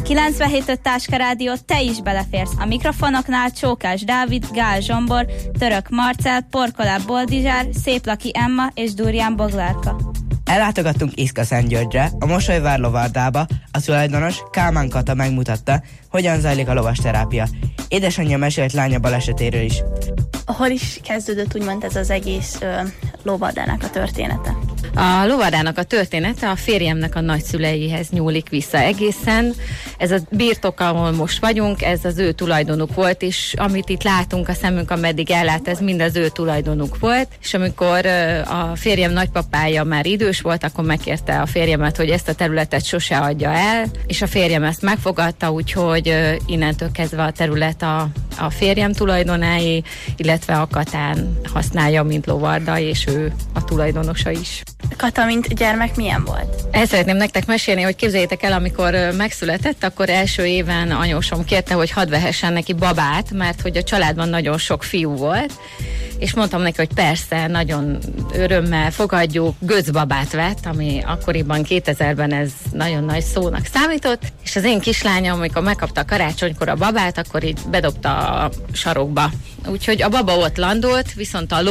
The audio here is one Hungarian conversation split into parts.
97.5 Táska Rádió, te is beleférsz. A mikrofonoknál Csókás Dávid, Gál Zsombor, Török Marcell, Porkoláb Boldizsár, Széplaki Emma és Durján Boglárka. Ellátogattunk Iszka-Szentgyörgyre, a Mosolyvár lovardába, a tulajdonos Kálmán Kata megmutatta, hogyan zajlik a lovasterápia. Édesanyja mesélt lánya balesetéről is. Hol is kezdődött úgymond ez az egész lovardának a története? A lovardának a története a férjemnek a nagyszüleihez nyúlik vissza egészen. Ez a birtok, ahol most vagyunk, ez az ő tulajdonuk volt, és amit itt látunk, a szemünk, ameddig ellát, ez mind az ő tulajdonuk volt. És amikor a férjem nagypapája már idős volt, akkor megkérte a férjemet, hogy ezt a területet sose adja el, és a férjem ezt megfogadta, úgyhogy innentől kezdve a terület a férjem tulajdonáé, illetve a Katán használja, mint lovarda, és ő a tulajdonosa is. Kata, mint gyermek milyen volt? El szeretném nektek mesélni, hogy képzeljétek el, amikor megszületett, akkor első éven anyósom kérte, hogy hadd vehessen neki babát, mert hogy a családban nagyon sok fiú volt, és mondtam neki, hogy persze, nagyon örömmel fogadjuk, göcbabát vett, ami akkoriban 2000-ben ez nagyon nagy szónak számított, és az én kislányom, amikor megkapta a karácsonykor a babát, akkor így bedobta a sarokba. Úgyhogy a baba ott landolt, viszont a ló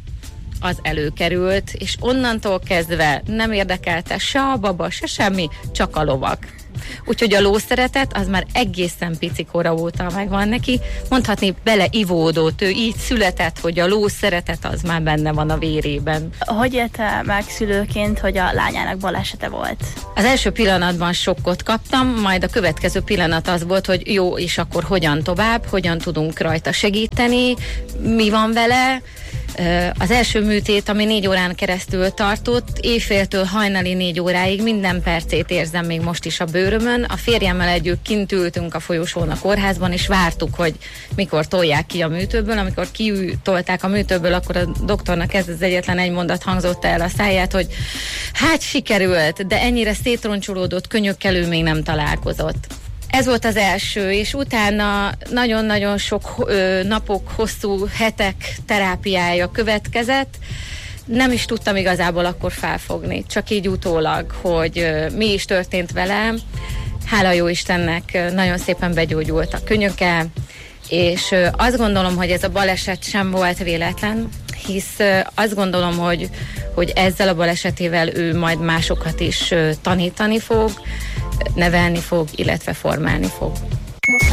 az előkerült, és onnantól kezdve nem érdekelte se a baba, se semmi, csak a lovak. Úgyhogy a lószeretet az már egészen picikora óta megvan neki, mondhatni beleivódott, ő így született, hogy a lószeretet az már benne van a vérében. Hogy élte meg szülőként, hogy a lányának balesete volt? Az első pillanatban sokkot kaptam, majd a következő pillanat az volt, hogy jó, és akkor hogyan tovább, hogyan tudunk rajta segíteni, mi van vele. Az első műtét, ami 4 órán keresztül tartott, éjféltől hajnali 4 óráig minden percét érzem még most is a bőrömön. A férjemmel együtt kint ültünk a folyosón a kórházban, és vártuk, hogy mikor tolják ki a műtőből. Amikor kitolták a műtőből, akkor a doktornak ez az egyetlen egy mondat hangzott el a száját, hogy hát sikerült, de ennyire szétroncsolódott könyökkel ő még nem találkozott. Ez volt az első, és utána nagyon-nagyon sok napok, hosszú hetek terápiája következett. Nem is tudtam igazából akkor felfogni, csak így utólag, hogy mi is történt velem. Hála jó Istennek, nagyon szépen begyógyult a könyöke, és azt gondolom, hogy ez a baleset sem volt véletlen, hisz azt gondolom, hogy ezzel a balesetével ő majd másokat is tanítani fog, nevelni fog, illetve formálni fog.